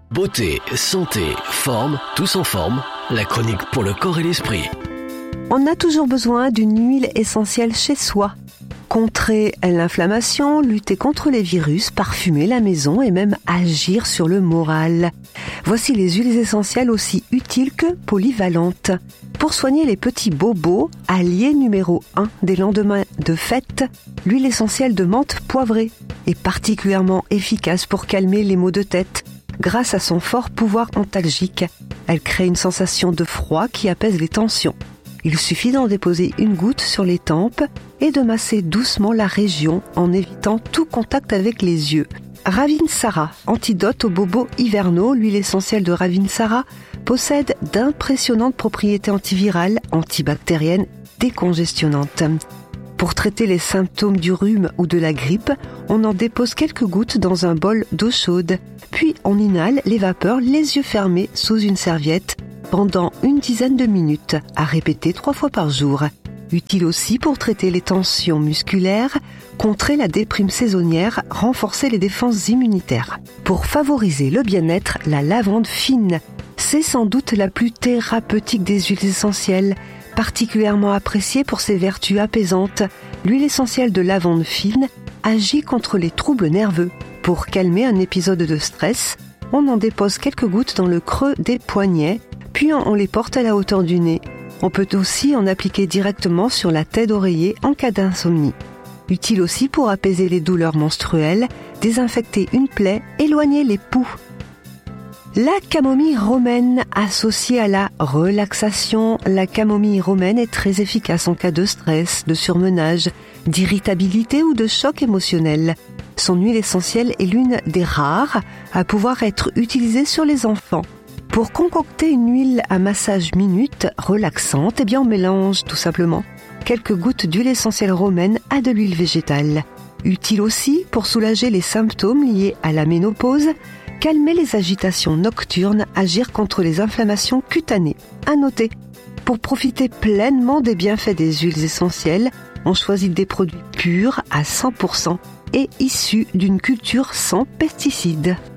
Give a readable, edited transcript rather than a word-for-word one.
Beauté, santé, forme, tous en forme. La chronique pour le corps et l'esprit. On a toujours besoin d'une huile essentielle chez soi. Contrer l'inflammation, lutter contre les virus, parfumer la maison et même agir sur le moral. Voici les huiles essentielles aussi utiles que polyvalentes. Pour soigner les petits bobos, allié numéro 1 des lendemains de fête, l'huile essentielle de menthe poivrée est particulièrement efficace pour calmer les maux de tête. Grâce à son fort pouvoir antalgique, elle crée une sensation de froid qui apaise les tensions. Il suffit d'en déposer une goutte sur les tempes et de masser doucement la région en évitant tout contact avec les yeux. Ravinsara, antidote aux bobos hivernaux, l'huile essentielle de Ravinsara possède d'impressionnantes propriétés antivirales, antibactériennes, décongestionnantes. Pour traiter les symptômes du rhume ou de la grippe, on en dépose quelques gouttes dans un bol d'eau chaude. Puis on inhale les vapeurs les yeux fermés sous une serviette pendant une dizaine de minutes, à répéter 3 fois par jour. Utile aussi pour traiter les tensions musculaires, contrer la déprime saisonnière, renforcer les défenses immunitaires. Pour favoriser le bien-être, la lavande fine, c'est sans doute la plus thérapeutique des huiles essentielles, particulièrement appréciée pour ses vertus apaisantes. L'huile essentielle de lavande fine agit contre les troubles nerveux. Pour calmer un épisode de stress, on en dépose quelques gouttes dans le creux des poignets, puis on les porte à la hauteur du nez. On peut aussi en appliquer directement sur la tête d'oreiller en cas d'insomnie. Utile aussi pour apaiser les douleurs menstruelles, désinfecter une plaie, éloigner les poux. La camomille romaine, associée à la relaxation, la camomille romaine est très efficace en cas de stress, de surmenage, d'irritabilité ou de choc émotionnel. Son huile essentielle est l'une des rares à pouvoir être utilisée sur les enfants. Pour concocter une huile à massage minute relaxante, on mélange tout simplement quelques gouttes d'huile essentielle romaine à de l'huile végétale. Utile aussi pour soulager les symptômes liés à la ménopause, calmer les agitations nocturnes, agir contre les inflammations cutanées. À noter, pour profiter pleinement des bienfaits des huiles essentielles, on choisit des produits purs à 100% et issus d'une culture sans pesticides.